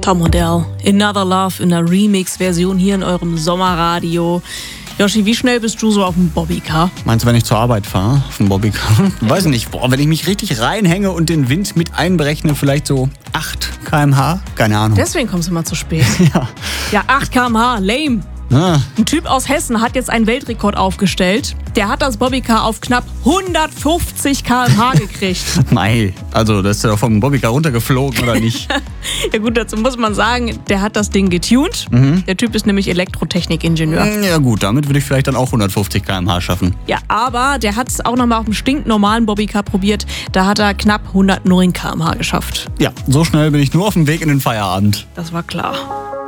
Tom Odell, Another Love in einer Remix-Version hier in eurem Sommerradio. Yoshi, wie schnell bist du so auf dem Bobbycar? Meinst du, wenn ich zur Arbeit fahre, auf dem Bobbycar? Weiß nicht, wenn ich mich richtig reinhänge und den Wind mit einberechne, vielleicht so 8 km/h? Keine Ahnung. Deswegen kommst du immer zu spät. Ja. Ja, 8 km/h, lame. Ah. Ein Typ aus Hessen hat jetzt einen Weltrekord aufgestellt. Der hat das Bobbycar auf knapp 150 km/h gekriegt. Mei, also das ist ja vom Bobbycar runtergeflogen, oder nicht? Ja gut, dazu muss man sagen, der hat das Ding getuned. Der Typ ist nämlich Elektrotechnikingenieur. Ja gut, damit würde ich vielleicht dann auch 150 km/h schaffen. Ja, aber der hat es auch nochmal auf dem stinknormalen Bobbycar probiert. Da hat er knapp 109 km/h geschafft. Ja, so schnell bin ich nur auf dem Weg in den Feierabend. Das war klar.